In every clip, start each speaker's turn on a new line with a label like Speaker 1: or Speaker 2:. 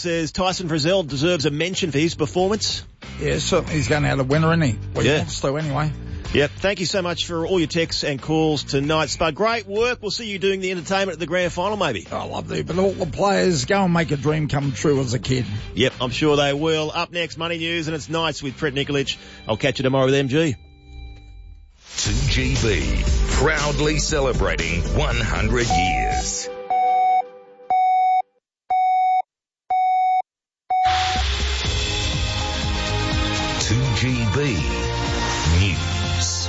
Speaker 1: says Tyson Frizzell deserves a mention for his performance.
Speaker 2: Yeah, certainly he's going out a winner, isn't he? Well,
Speaker 1: yeah.
Speaker 2: He wants to anyway.
Speaker 1: Yep. Thank you so much for all your texts and calls tonight, Spud. Great work. We'll see you doing the entertainment at the grand final, maybe.
Speaker 2: I love that. But all the players go and make a dream come true as a kid.
Speaker 1: Yep, I'm sure they will. Up next, Money News, and it's Nights with Brett Nikolic. I'll catch you tomorrow with MG.
Speaker 3: 2GB, proudly celebrating 100 years. News.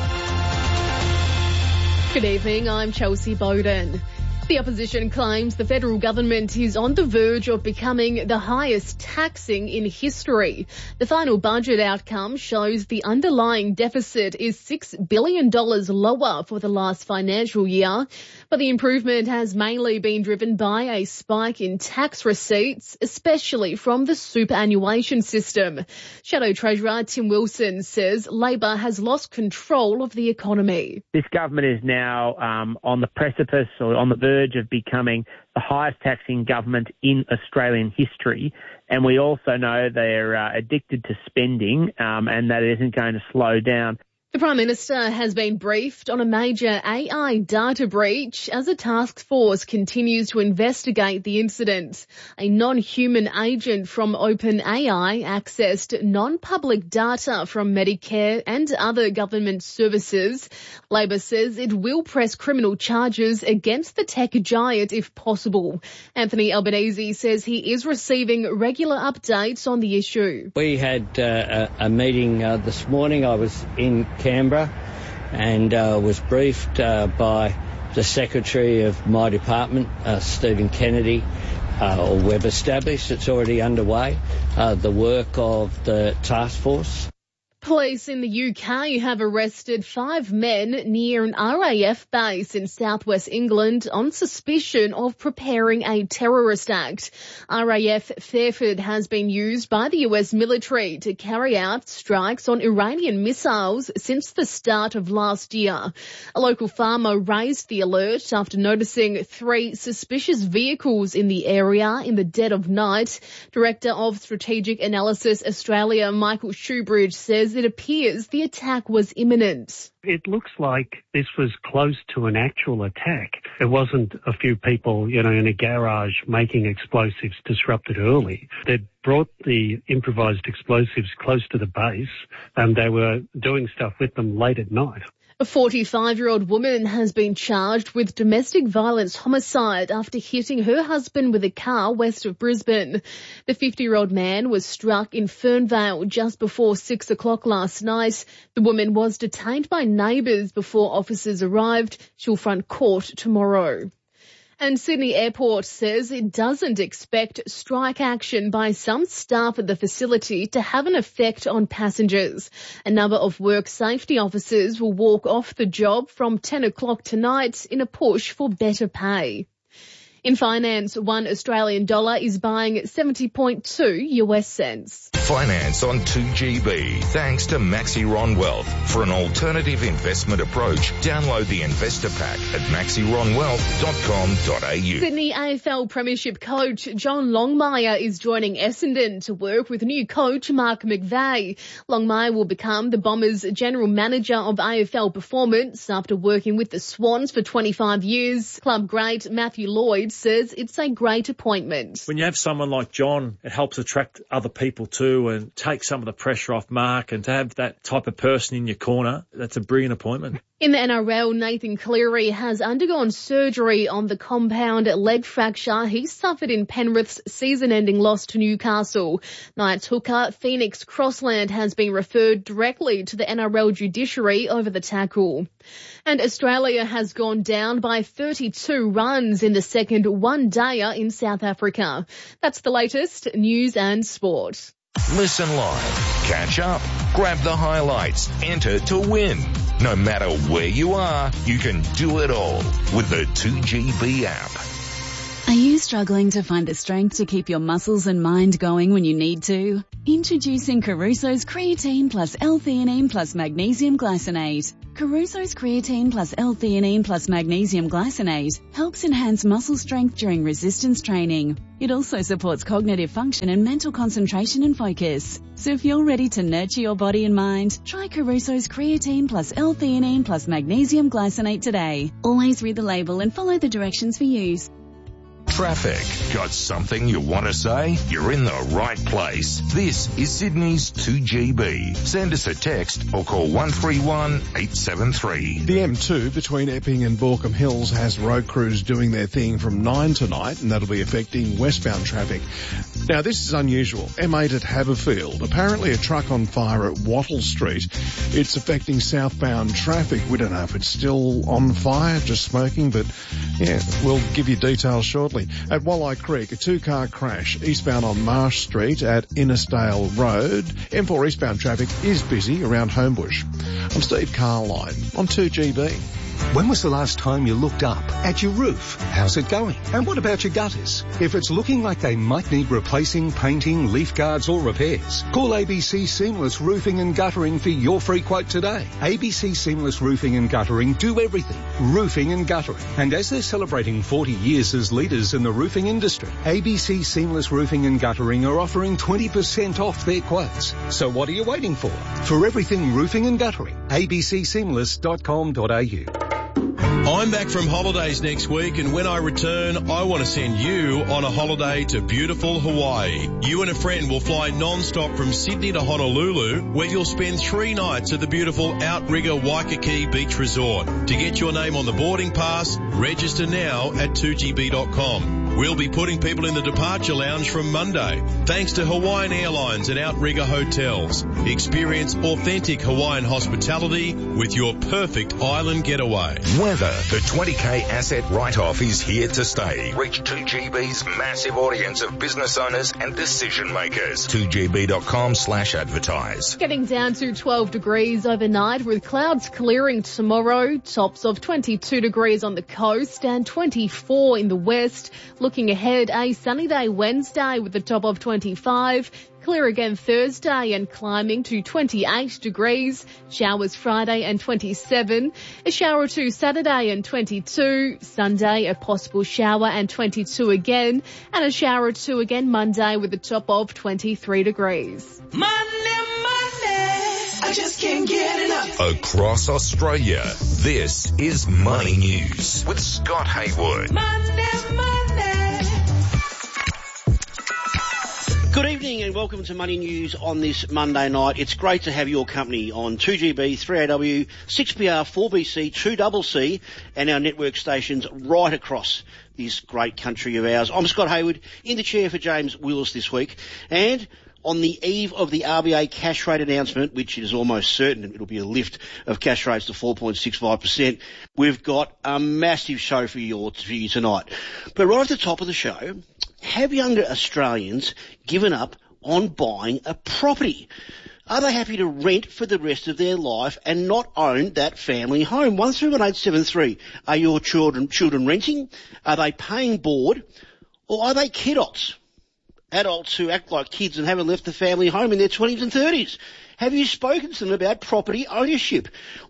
Speaker 4: Good evening, I'm Chelsea Bowden. The opposition claims the federal government is on the verge of becoming the highest taxing in history. The final budget outcome shows the underlying deficit is $6 billion lower for the last financial year, but the improvement has mainly been driven by a spike in tax receipts, especially from the superannuation system. Shadow Treasurer Tim Wilson says Labor has lost control of the economy.
Speaker 5: This government is now on the precipice or on the verge of becoming the highest taxing government in Australian history. And we also know they're addicted to spending and that it isn't going to slow down.
Speaker 4: The Prime Minister has been briefed on a major AI data breach as a task force continues to investigate the incident. A non-human agent from OpenAI accessed non-public data from Medicare and other government services. Labor says it will press criminal charges against the tech giant if possible. Anthony Albanese says he is receiving regular updates on the issue.
Speaker 6: We had a meeting this morning. I was in Canberra and was briefed by the Secretary of my department, Stephen Kennedy, we've established it's already underway, the work of the task force.
Speaker 4: Police in the UK have arrested 5 men near an RAF base in southwest England on suspicion of preparing a terrorist act. RAF Fairford has been used by the US military to carry out strikes on Iranian missiles since the start of last year. A local farmer raised the alert after noticing 3 suspicious vehicles in the area in the dead of night. Director of Strategic Analysis Australia, Michael Shoebridge, says it appears the attack was imminent.
Speaker 7: It looks like this was close to an actual attack. It wasn't a few people, in a garage making explosives disrupted early. They'd brought the improvised explosives close to the base and they were doing stuff with them late at night.
Speaker 4: A 45-year-old woman has been charged with domestic violence homicide after hitting her husband with a car west of Brisbane. The 50-year-old man was struck in Fernvale just before 6 o'clock last night. The woman was detained by neighbours before officers arrived. She'll front court tomorrow. And Sydney Airport says it doesn't expect strike action by some staff at the facility to have an effect on passengers. A number of work safety officers will walk off the job from 10 o'clock tonight in a push for better pay. In finance, $1 Australian is buying 70.2 US cents.
Speaker 3: Finance on 2GB. Thanks to Maxiron Wealth. For an alternative investment approach, download the investor pack at maxironwealth.com.au.
Speaker 4: Sydney AFL Premiership coach John Longmire is joining Essendon to work with new coach Mark McVeigh. Longmire will become the Bombers' general manager of AFL performance after working with the Swans for 25 years. Club great Matthew Lloyd says it's a great appointment.
Speaker 8: When you have someone like John, it helps attract other people too and take some of the pressure off Mark, and to have that type of person in your corner, that's a brilliant appointment.
Speaker 4: In the NRL, Nathan Cleary has undergone surgery on the compound leg fracture he suffered in Penrith's season-ending loss to Newcastle. Knights hooker Phoenix Crossland has been referred directly to the NRL judiciary over the tackle. And Australia has gone down by 32 runs in the second one-dayer in South Africa. That's the latest news and sport.
Speaker 3: Listen live, catch up, grab the highlights, enter to win. No matter where you are, you can do it all with the 2GB app.
Speaker 9: I use struggling to find the strength to keep your muscles and mind going when you need to? Introducing Caruso's Creatine plus L-theanine plus Magnesium Glycinate. Caruso's Creatine plus L-theanine plus Magnesium Glycinate helps enhance muscle strength during resistance training. It also supports cognitive function and mental concentration and focus. So if you're ready to nurture your body and mind, try Caruso's Creatine plus L-theanine plus Magnesium Glycinate today. Always read the label and follow the directions for use.
Speaker 3: Traffic. Got something you want to say? You're in the right place. This is Sydney's 2GB. Send us a text or call 131 873.
Speaker 10: The M2 between Epping and Borkham Hills has road crews doing their thing from 9 tonight, and that'll be affecting westbound traffic. Now, this is unusual. M8 at Haberfield. Apparently a truck on fire at Wattle Street. It's affecting southbound traffic. We don't know if it's still on fire, just smoking, but yeah, we'll give you details shortly. At Walleye Creek, a two-car crash eastbound on Marsh Street at Innisdale Road. M4 eastbound traffic is busy around Homebush. I'm Steve Carline on 2GB.
Speaker 11: When was the last time you looked up at your roof? How's it going? And what about your gutters? If it's looking like they might need replacing, painting, leaf guards or repairs, call ABC Seamless Roofing and Guttering for your free quote today. ABC Seamless Roofing and Guttering do everything. Roofing and guttering. And as they're celebrating 40 years as leaders in the roofing industry, ABC Seamless Roofing and Guttering are offering 20% off their quotes. So what are you waiting for? For everything roofing and guttering, abcseamless.com.au.
Speaker 12: I'm back from holidays next week, and when I return, I want to send you on a holiday to beautiful Hawaii. You and a friend will fly non-stop from Sydney to Honolulu, where you'll spend 3 nights at the beautiful Outrigger Waikiki Beach Resort. To get your name on the boarding pass, register now at 2gb.com. We'll be putting people in the departure lounge from Monday. Thanks to Hawaiian Airlines and Outrigger Hotels. Experience authentic Hawaiian hospitality with your perfect island getaway.
Speaker 3: Weather. The 20K asset write-off is here to stay. Reach 2GB's massive audience of business owners and decision makers. 2gb.com/advertise.
Speaker 4: Getting down to 12 degrees overnight with clouds clearing tomorrow. Tops of 22 degrees on the coast and 24 in the west. Looking ahead, a sunny day Wednesday with a top of 25. Clear again Thursday and climbing to 28 degrees. Showers Friday and 27. A shower or two Saturday and 22. Sunday, a possible shower and 22 again. And a shower or two again Monday with a top of 23 degrees.
Speaker 13: Monday, I just can't get enough.
Speaker 3: Across Australia, this is Money News with Scott Haywood.
Speaker 13: Monday.
Speaker 14: Good evening and welcome to Money News on this Monday night. It's great to have your company on 2GB, 3AW, 6PR, 4BC, 2CC and our network stations right across this great country of ours. I'm Scott Haywood, in the chair for James Willis this week, and on the eve of the RBA cash rate announcement, which is almost certain it'll be a lift of cash rates to 4.65%, we've got a massive show for you tonight. But right at the top of the show, have younger Australians given up on buying a property? Are they happy to rent for the rest of their life and not own that family home? 131873. Are your children renting? Are they paying board? Or are they kidults? Adults who act like kids and haven't left the family home in their 20s and 30s. Have you spoken to them about property ownership?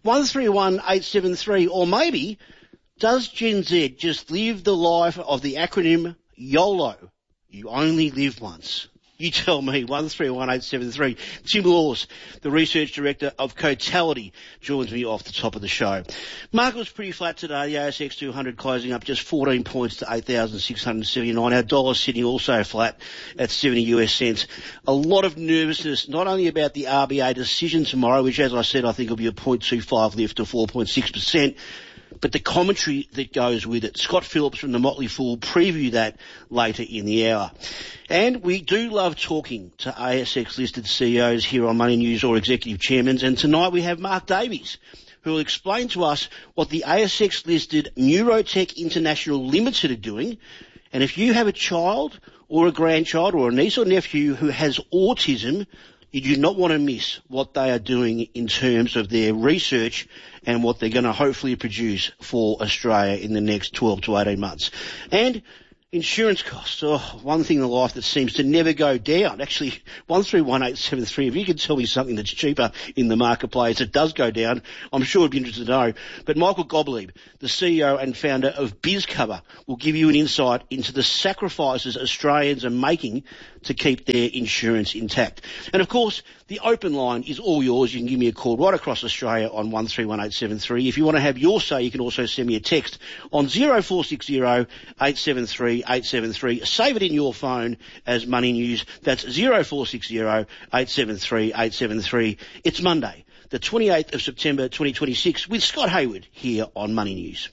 Speaker 14: 131873. Or maybe, does Gen Z just live the life of the acronym YOLO? You only live once. You tell me. 131873. Tim Laws, the Research Director of Cotality, joins me off the top of the show. Market was pretty flat today. The ASX 200 closing up just 14 points to 8,679. Our dollar sitting also flat at 70 US cents. A lot of nervousness, not only about the RBA decision tomorrow, which, as I said, I think will be a 0.25 lift to 4.6%, but the commentary that goes with it. Scott Phillips from the Motley Fool preview that later in the hour. And we do love talking to ASX-listed CEOs here on Money News or executive chairmen. And tonight we have Mark Davies, who will explain to us what the ASX-listed Neurotech International Limited are doing. And if you have a child or a grandchild or a niece or nephew who has autism, you do not want to miss what they are doing in terms of their research and what they're going to hopefully produce for Australia in the next 12 to 18 months. And Insurance costs. Oh, one thing in life that seems to never go down. Actually, 131873, if you could tell me something that's cheaper in the marketplace, it does go down. I'm sure I'd be interested to know. But Michael Gottlieb, the CEO and founder of BizCover, will give you an insight into the sacrifices Australians are making to keep their insurance intact. And of course, the open line is all yours. You can give me a call right across Australia on 131873. If you want to have your say, you can also send me a text on 0460 873 873. Save it in your phone as Money News. That's 0460 873 873. It's Monday, the 28th of September 2026, with Scott Hayward here on Money News.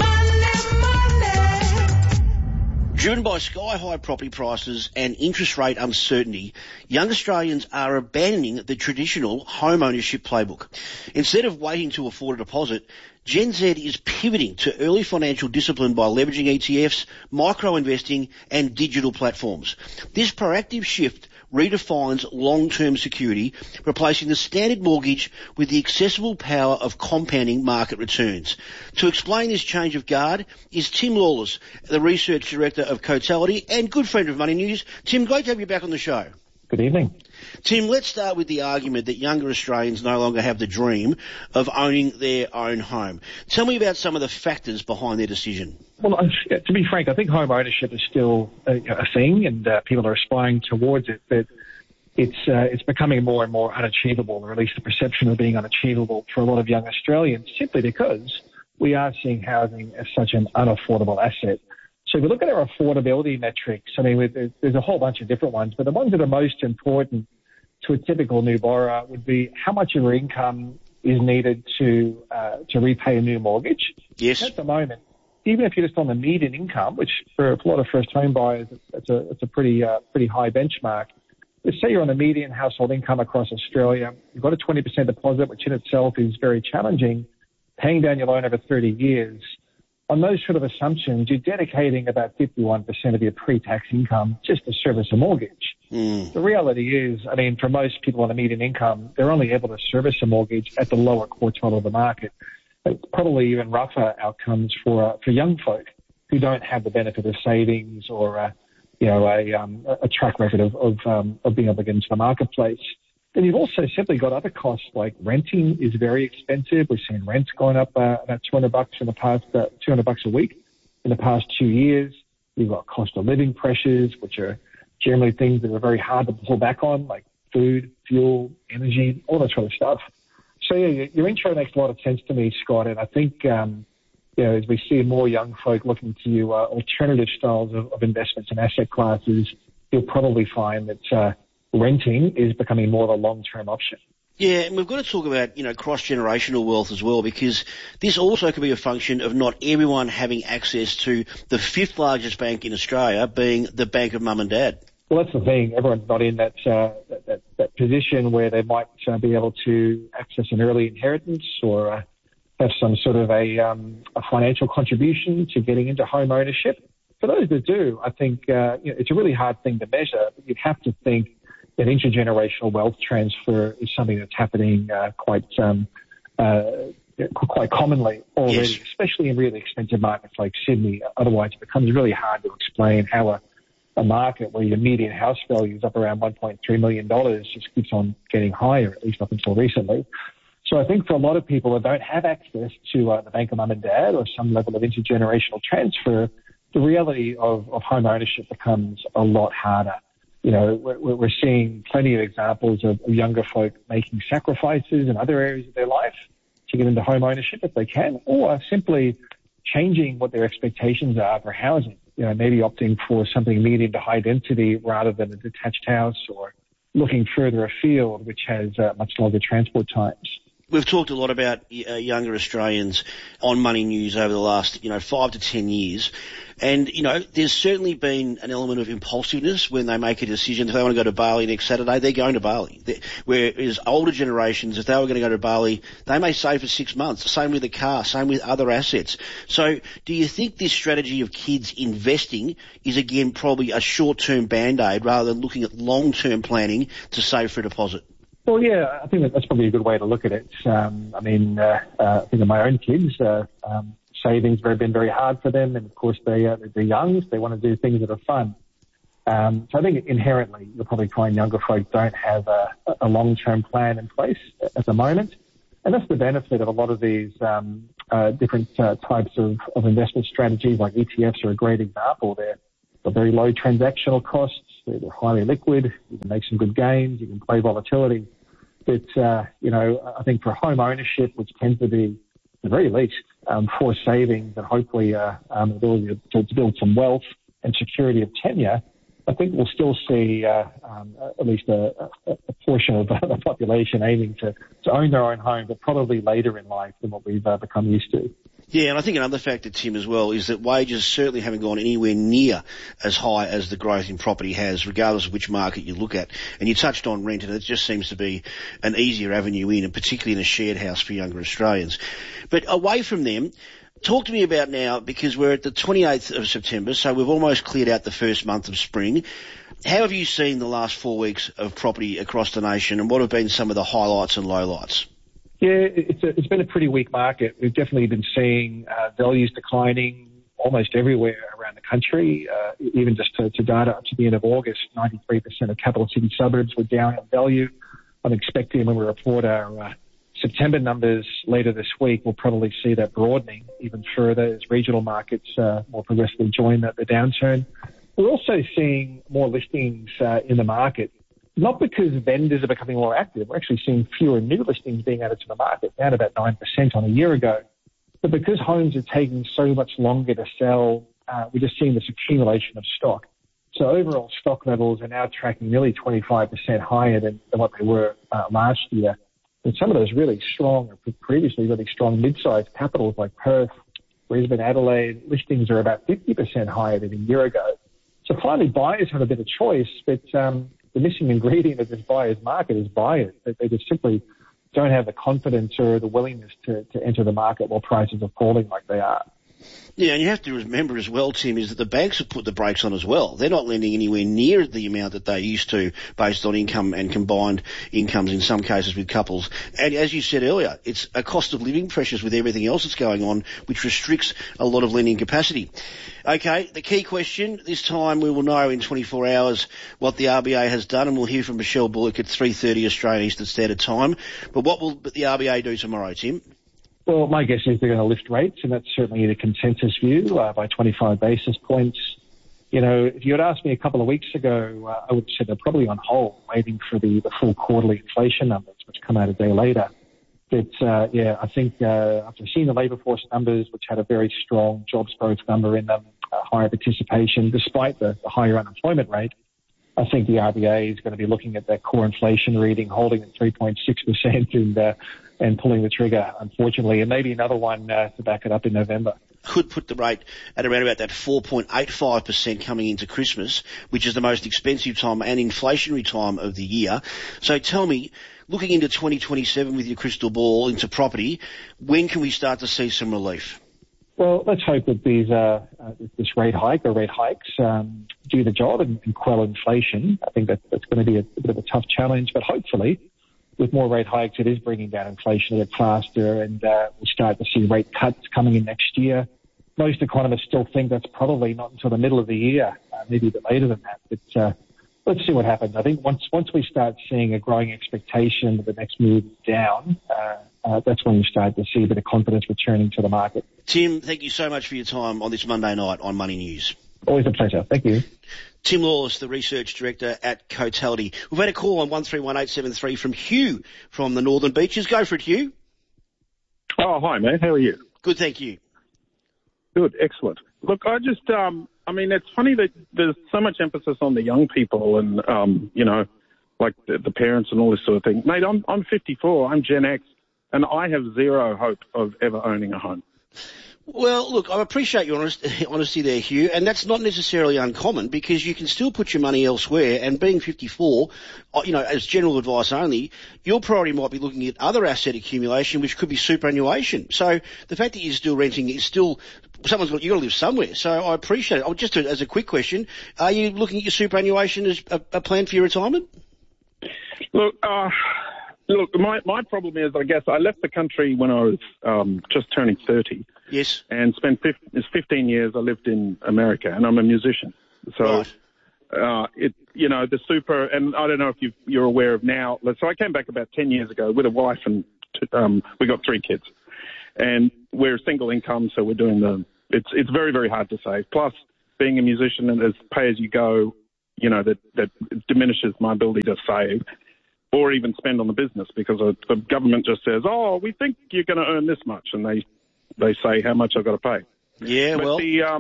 Speaker 14: Driven by sky-high property prices and interest rate uncertainty, young Australians are abandoning the traditional home ownership playbook. Instead of waiting to afford a deposit, Gen Z is pivoting to early financial discipline by leveraging ETFs, micro-investing and digital platforms. This proactive shift redefines long-term security, replacing the standard mortgage with the accessible power of compounding market returns. To explain this change of guard is Tim Lawless, the Research Director of Cotality and good friend of Money News. Tim, great to have you back on the show.
Speaker 15: Good evening.
Speaker 14: Tim, let's start with the argument that younger Australians no longer have the dream of owning their own home. Tell me about some of the factors behind their decision.
Speaker 15: Well, to be frank, I think home ownership is still a thing, and people are aspiring towards it, but it's becoming more and more unachievable, or at least the perception of being unachievable for a lot of young Australians, simply because we are seeing housing as such an unaffordable asset. So if you look at our affordability metrics, I mean, there's a whole bunch of different ones, but the ones that are most important to a typical new borrower would be how much of your income is needed to repay a new mortgage.
Speaker 14: Yes.
Speaker 15: At the moment, even if you're just on the median income, which for a lot of first home buyers, it's a pretty high benchmark. Let's say you're on a median household income across Australia, you've got a 20% deposit, which in itself is very challenging, paying down your loan over 30 years. On those sort of assumptions, you're dedicating about 51% of your pre-tax income just to service a mortgage. The reality is, I mean, for most people on a median income, they're only able to service a mortgage at the lower quartile of the market. It's probably even rougher outcomes for young folk who don't have the benefit of savings or a track record of being able to get into the marketplace. Then you've also simply got other costs, like renting is very expensive. We've seen rents going up about $200 in the past, $200 a week in the past 2 years. You've got cost of living pressures, which are generally things that are very hard to pull back on, like food, fuel, energy, all that sort of stuff. So yeah, your intro makes a lot of sense to me, Scott, and I think as we see more young folk looking to alternative styles of investments and asset classes, you'll probably find that renting is becoming more of a long-term option.
Speaker 14: Yeah, and we've got to talk about, cross-generational wealth as well, because this also could be a function of not everyone having access to the fifth largest bank in Australia, being the bank of mum and dad.
Speaker 15: Well, that's the thing. Everyone's not in that position where they might be able to access an early inheritance or have some sort of a financial contribution to getting into home ownership. For those that do, I think it's a really hard thing to measure, but you'd have to think that intergenerational wealth transfer is something that's happening quite commonly already, yes, especially in really expensive markets like Sydney. Otherwise, it becomes really hard to explain how a market where your median house value is up around $1.3 million just keeps on getting higher, at least up until recently. So I think for a lot of people that don't have access to the bank of mum and dad or some level of intergenerational transfer, the reality of home ownership becomes a lot harder. We're seeing plenty of examples of younger folk making sacrifices in other areas of their life to get into home ownership if they can, or simply changing what their expectations are for housing. Maybe opting for something medium to high density rather than a detached house, or looking further afield, which has much longer transport times.
Speaker 14: We've talked a lot about younger Australians on Money News over the last, 5 to 10 years. And, there's certainly been an element of impulsiveness when they make a decision. If they want to go to Bali next Saturday, they're going to Bali. Whereas older generations, if they were going to go to Bali, they may save for 6 months. Same with the car, same with other assets. So do you think this strategy of kids investing is, again, probably a short-term Band-Aid rather than looking at long-term planning to save for a deposit?
Speaker 15: Well, yeah, I think that's probably a good way to look at it. I think of my own kids, savings have been very hard for them, and of course they're young, so they want to do things that are fun. So I think inherently you'll probably find younger folk don't have a long-term plan in place at the moment. And that's the benefit of a lot of these different types of investment strategies, like ETFs are a great example. They're very low transactional costs. They're highly liquid. You can make some good gains. You can play volatility. But, I think for home ownership, which tends to be, at the very least, for savings and hopefully ability to build some wealth and security of tenure, I think we'll still see at least a portion of the population aiming to own their own home, but probably later in life than what we've become used to.
Speaker 14: Yeah, and I think another factor, Tim, as well, is that wages certainly haven't gone anywhere near as high as the growth in property has, regardless of which market you look at. And you touched on rent, and it just seems to be an easier avenue in, and particularly in a shared house for younger Australians. But away from them, talk to me about now, because we're at the 28th of September, so we've almost cleared out the first month of spring. How have you seen the last 4 weeks of property across the nation, and what have been some of the highlights and lowlights? Yeah, it's been a pretty weak market. We've definitely been seeing values declining almost everywhere around the country. Even just to data up to the end of August, 93% of capital city suburbs were down in value. I'm expecting when we report our September numbers later this week, we'll probably see that broadening even further as regional markets more progressively join the downturn. We're also seeing more listings in the market, not because vendors are becoming more active. We're actually seeing fewer new listings being added to the market, down about 9% on a year ago. But because homes are taking so much longer to sell, we're just seeing this accumulation of stock. So overall stock levels are now tracking nearly 25% higher than what they were last year. And some of those really strong, or previously really strong mid-sized capitals like Perth, Brisbane, Adelaide, listings are about 50% higher than a year ago. So finally, buyers have a bit of choice, but the missing ingredient of this buyer's market is buyers. They just simply don't have the confidence or the willingness to enter the market while prices are falling like they are. Yeah, and you have to remember as well, Tim, is that the banks have put the brakes on as well. They're not lending anywhere near the amount that they used to based on income and combined incomes in some cases with couples. And as you said earlier, it's a cost of living pressures with everything else that's going on, which restricts a lot of lending capacity. Okay, the key question, this time we will know in 24 hours what the RBA has done, and we'll hear from Michelle Bullock at 3:30 Australian Eastern Standard Time. But what will the RBA do tomorrow, Tim? Well, my guess is they're going to lift rates, and that's certainly the consensus view by 25 basis points. You know, if you had asked me a couple of weeks ago, I would have said they're probably on hold, waiting for the full quarterly inflation numbers, which come out a day later. But, I think after seeing the labour force numbers, which had a very strong jobs growth number in them, higher participation, despite the higher unemployment rate, I think the RBA is going to be looking at that core inflation reading, holding at 3.6% and pulling the trigger, unfortunately, and maybe another one to back it up in November. Could put the rate at around about that 4.85% coming into Christmas, which is the most expensive time and inflationary time of the year. So tell me, looking into 2027 with your crystal ball into property, when can we start to see some relief? Well, let's hope that this rate hike or rate hikes do the job and quell inflation. I think that's going to be a bit of a tough challenge, but hopefully with more rate hikes, it is bringing down inflation a bit faster, and we'll start to see rate cuts coming in next year. Most economists still think that's probably not until the middle of the year, maybe a bit later than that. But let's see what happens. I think once we start seeing a growing expectation that the next move is down, that's when you start to see a bit of confidence returning to the market. Tim, thank you so much for your time on this Monday night on Money News. Always a pleasure. Thank you. Tim Lawless, the Research Director at Cotality. We've had a call on 131873 from Hugh from the Northern Beaches. Go for it, Hugh.
Speaker 16: Oh, hi, man. How are you?
Speaker 14: Good, thank you.
Speaker 16: Good, excellent. Look, I just, it's funny that there's so much emphasis on the young people and, like the parents and all this sort of thing. Mate, I'm 54, I'm Gen X, and I have zero hope of ever owning a home. Well, look, I appreciate your honesty there, Hugh, and that's not necessarily uncommon because you can still put your money elsewhere, and being 54, as general advice only, your priority might be looking at other asset accumulation, which could be superannuation. So the fact that you're still renting is still, you've got to live somewhere. So I appreciate it. Just as a quick question, are you looking at your superannuation as a plan for your retirement? Look, Look, my problem is, I guess, I left the country when I was just turning 30.
Speaker 14: Yes.
Speaker 16: And spent 15 years I lived in America, and I'm a musician. So, the super, and I don't know if you're aware of now. So I came back about 10 years ago with a wife, and we got 3 kids. And we're single income, so we're doing it's very, very hard to save. Plus, being a musician and as pay as you go, that diminishes my ability to save or even spend on the business, because the government just says, oh, we think you're going to earn this much, and they say how much I've got to pay.
Speaker 14: Yeah,
Speaker 16: but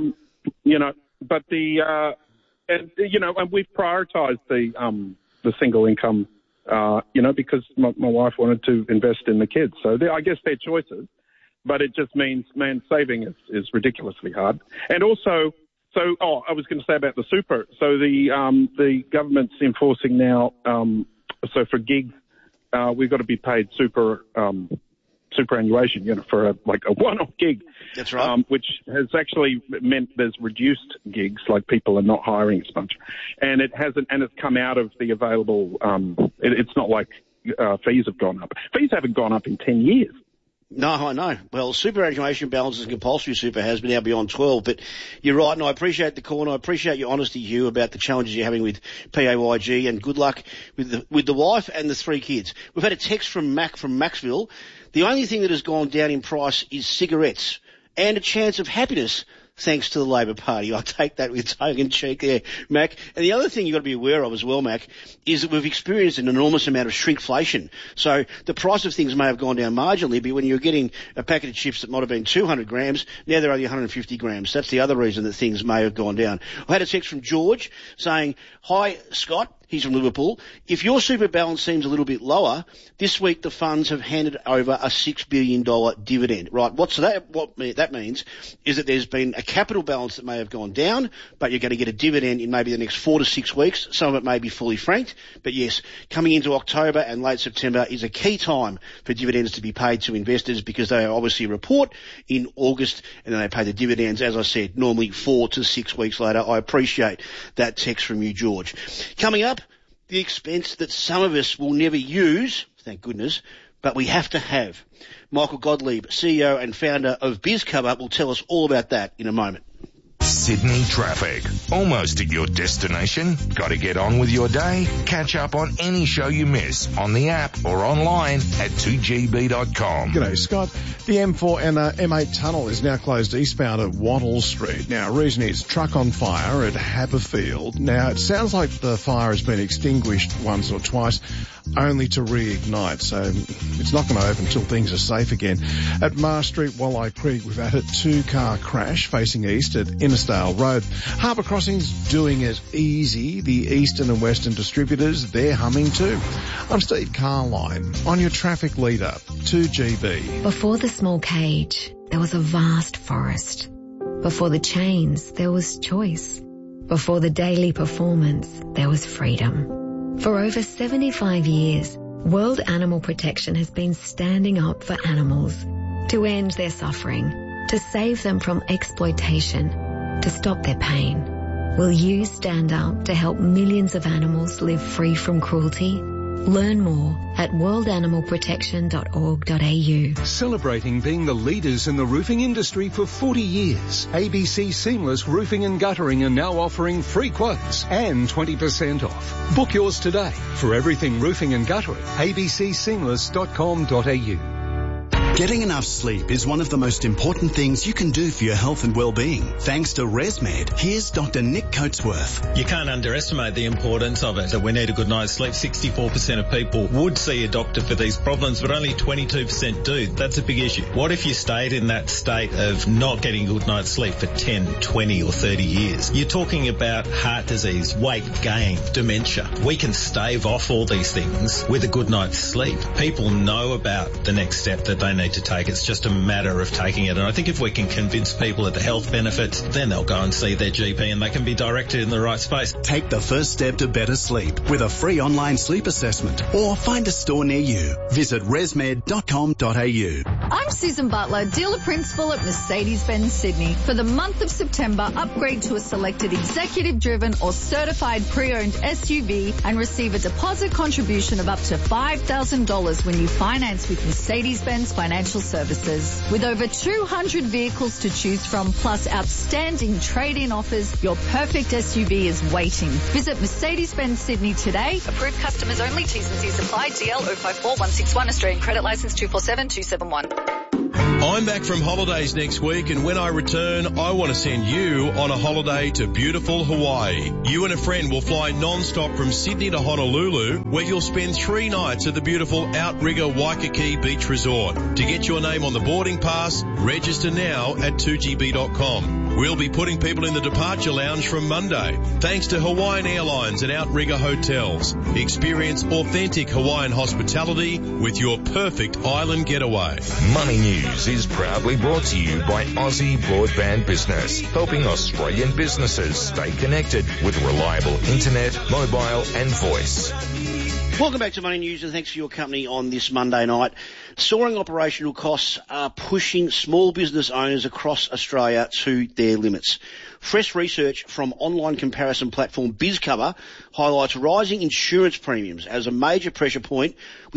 Speaker 16: and we've prioritised the single income, because my wife wanted to invest in the kids. So I guess they're choices, but it just means, saving is ridiculously hard. And also, I was going to say about the super. So the government's enforcing now. So for gigs, we've got to be paid superannuation, for a one-off gig.
Speaker 14: That's right.
Speaker 16: Which has actually meant there's reduced gigs, like people are not hiring as much, and it's come out of the available. It's not like fees have gone up. Fees haven't gone up in 10 years.
Speaker 14: No, I know. Well, superannuation balances and compulsory super has been now beyond 12, but you're right, and I appreciate the call, and I appreciate your honesty, Hugh, about the challenges you're having with PAYG, and good luck with the wife and the 3 kids. We've had a text from Mac from Maxville. The only thing that has gone down in price is cigarettes, and a chance of happiness, thanks to the Labor Party. I take that with tongue in cheek there, Mac. And the other thing you've got to be aware of as well, Mac, is that we've experienced an enormous amount of shrinkflation. So the price of things may have gone down marginally, but when you're getting a packet of chips that might have been 200 grams, now they're only 150 grams. That's the other reason that things may have gone down. I had a text from George saying, hi, Scott. He's from Liverpool. If your super balance seems a little bit lower, this week the funds have handed over a $6 billion dividend. Right, what that means is that there's been a capital balance that may have gone down, but you're going to get a dividend in maybe the next 4 to 6 weeks. Some of it may be fully franked, but yes, coming into October and late September is a key time for dividends to be paid to investors, because they obviously report in August and then they pay the dividends, as I said, normally 4 to 6 weeks later. I appreciate that text from you, George. Coming up, the expense that some of us will never use, thank goodness, but we have to have. Michael Gottlieb, CEO and founder of BizCover, will tell us all about that in a moment.
Speaker 3: Sydney traffic. Almost at your destination? Got to get on with your day? Catch up on any show you miss on the app or online at 2gb.com.
Speaker 10: G'day, Scott. The M4 and M8 tunnel is now closed eastbound at Wattle Street. Now, reason is truck on fire at Haberfield. Now, it sounds like the fire has been extinguished once or twice, only to reignite, so it's not going to open until things are safe again. At Mar Street, Walleye Creek, we've had a 2-car crash facing east at Innisdale Road. Harbour Crossing's doing it easy. The eastern and western distributors, they're humming too. I'm Steve Carline on your traffic leader, 2GB.
Speaker 17: Before the small cage, there was a vast forest. Before the chains, there was choice. Before the daily performance, there was freedom. For over 75 years, World Animal Protection has been standing up for animals to end their suffering, to save them from exploitation, to stop their pain. Will you stand up to help millions of animals live free from cruelty? Learn more at worldanimalprotection.org.au.
Speaker 11: Celebrating being the leaders in the roofing industry for 40 years, ABC Seamless Roofing and Guttering are now offering free quotes and 20% off. Book yours today for everything roofing and guttering. abcseamless.com.au.
Speaker 18: Getting enough sleep is one of the most important things you can do for your health and well-being. Thanks to ResMed, here's Dr. Nick Coatsworth.
Speaker 19: You can't underestimate the importance of it. So we need a good night's sleep. 64% of people would see a doctor for these problems, but only 22% do. That's a big issue. What if you stayed in that state of not getting a good night's sleep for 10, 20 or 30 years? You're talking about heart disease, weight gain, dementia. We can stave off all these things with a good night's sleep. People know about the next step that they need to take. It's just a matter of taking it. And I think if we can convince people of the health benefits, then they'll go and see their GP and they can be directed in the right space.
Speaker 18: Take the first step to better sleep with a free online sleep assessment, or find a store near you. Visit resmed.com.au.
Speaker 20: I'm Susan Butler, dealer principal at Mercedes-Benz Sydney. For the month of September, upgrade to a selected executive-driven or certified pre-owned SUV and receive a deposit contribution of up to $5,000 when you finance with Mercedes-Benz Financial Services. With over 200 vehicles to choose from, plus outstanding trade-in offers, your perfect SUV is waiting. Visit Mercedes-Benz Sydney today. Approved customers only. T's and C's apply. DL 054161 Australian credit license 257271.
Speaker 12: I'm back from holidays next week, and when I return, I want to send you on a holiday to beautiful Hawaii. You and a friend will fly non-stop from Sydney to Honolulu, where you'll spend 3 nights at the beautiful Outrigger Waikiki Beach Resort. To get your name on the boarding pass, register now at 2gb.com. We'll be putting people in the departure lounge from Monday. Thanks to Hawaiian Airlines and Outrigger Hotels. Experience authentic Hawaiian hospitality with your perfect island getaway.
Speaker 3: Money News is proudly brought to you by Aussie Broadband Business, helping Australian businesses stay connected with reliable internet, mobile and voice.
Speaker 14: Welcome back to Money News, and thanks for your company on this Monday night. Soaring operational costs are pushing small business owners across Australia to their limits. Fresh research from online comparison platform BizCover highlights rising insurance premiums as a major pressure point, with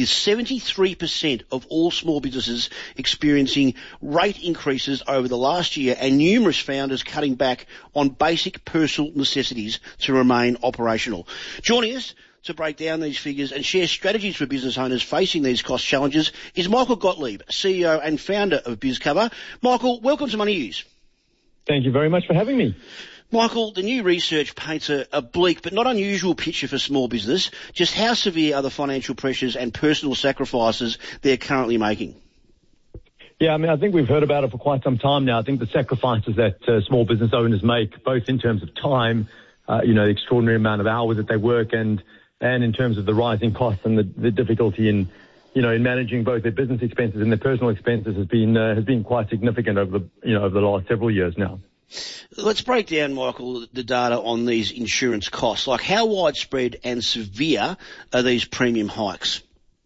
Speaker 14: 73% of all small businesses experiencing rate increases over the last year and numerous founders cutting back on basic personal necessities to remain operational. Joining us to break down these figures and share strategies for business owners facing these cost challenges is Michael Gottlieb, CEO and founder of BizCover. Michael, welcome to Money News.
Speaker 21: Thank you very much for having me.
Speaker 14: Michael, the new research paints a bleak but not unusual picture for small business. Just how severe are the financial pressures and personal sacrifices they're currently making?
Speaker 21: Yeah, I mean, I think we've heard about it for quite some time now. I think the sacrifices that small business owners make, both in terms of time, the extraordinary amount of hours that they work, and in terms of the rising costs and the difficulty in managing both their business expenses and their personal expenses has been quite significant over the last several years now.
Speaker 14: Let's break down, Michael, the data on these insurance costs. Like, how widespread and severe are these premium hikes?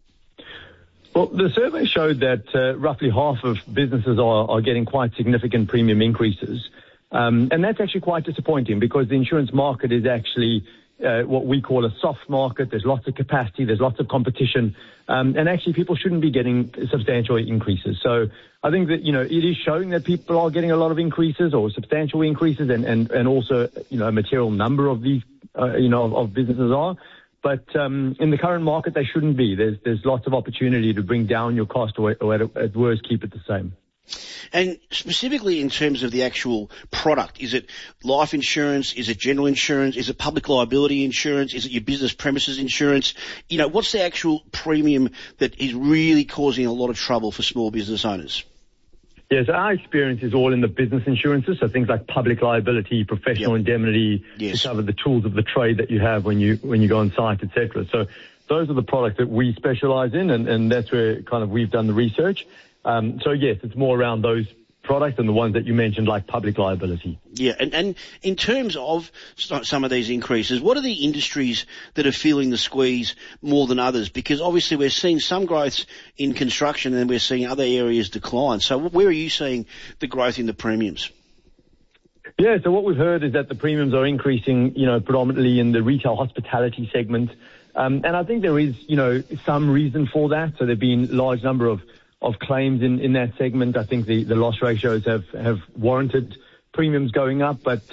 Speaker 21: Well, the survey showed that roughly half of businesses are getting quite significant premium increases. And that's actually quite disappointing, because the insurance market is actually what we call a soft market. There's lots of capacity, there's lots of competition, and actually people shouldn't be getting substantial increases. So I think that, it is showing that people are getting a lot of increases or substantial increases, and also, a material number of these, of businesses are. But in the current market, they shouldn't be. There's lots of opportunity to bring down your cost, or at worst keep it the same.
Speaker 14: And specifically in terms of the actual product, is it life insurance? Is it general insurance? Is it public liability insurance? Is it your business premises insurance? What's the actual premium that is really causing a lot of trouble for small business owners?
Speaker 21: Yes, our experience is all in the business insurances, so things like public liability, professional indemnity, to cover the tools of the trade that you have when you go on site, etc. So those are the products that we specialize in, and that's where kind of we've done the research. So yes, it's more around those products and the ones that you mentioned, like public liability.
Speaker 14: Yeah, and in terms of some of these increases, what are the industries that are feeling the squeeze more than others? Because obviously we're seeing some growth in construction and we're seeing other areas decline. So where are you seeing the growth in the premiums?
Speaker 21: Yeah, so what we've heard is that the premiums are increasing, predominantly in the retail hospitality segment. And I think there is, some reason for that. So there have been a large number of claims in that segment. I think the loss ratios have warranted premiums going up, but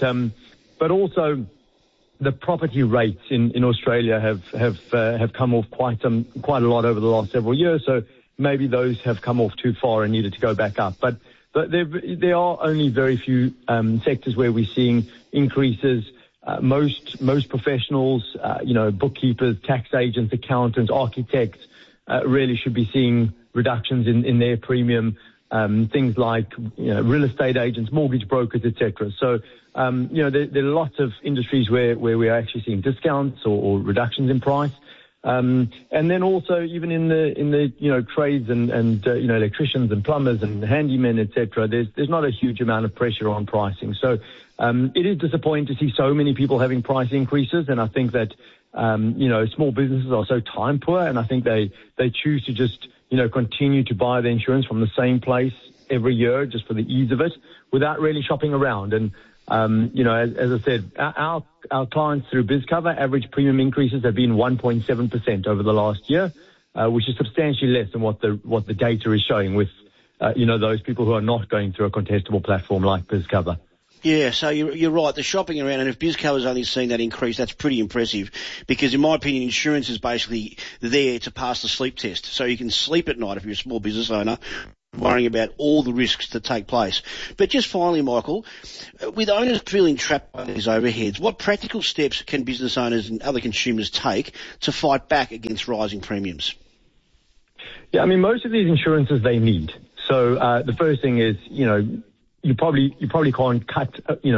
Speaker 21: also the property rates in Australia have come off quite a lot over the last several years. So maybe those have come off too far and needed to go back up. But there are only very few sectors where we're seeing increases. Most professionals, bookkeepers, tax agents, accountants, architects, really should be seeing reductions in their premium, things like real estate agents, mortgage brokers, etc. So there are lots of industries where we are actually seeing discounts or reductions in price, and then also even in the trades and electricians and plumbers and handymen, etc. There's not a huge amount of pressure on pricing. So it is disappointing to see so many people having price increases, and I think that small businesses are so time poor, and I think they choose to just continue to buy the insurance from the same place every year just for the ease of it without really shopping around. And, as I said, our clients through BizCover, average premium increases have been 1.7% over the last year, which is substantially less than what the data is showing with, those people who are not going through a contestable platform like BizCover.
Speaker 14: Yeah, so you're right. The shopping around, and if BizCover's only seen that increase, that's pretty impressive. Because in my opinion, insurance is basically there to pass the sleep test. So you can sleep at night if you're a small business owner, worrying about all the risks that take place. But just finally, Michael, with owners feeling trapped by these overheads, what practical steps can business owners and other consumers take to fight back against rising premiums?
Speaker 21: Yeah, I mean, most of these insurances they need. So the first thing is, you probably can't cut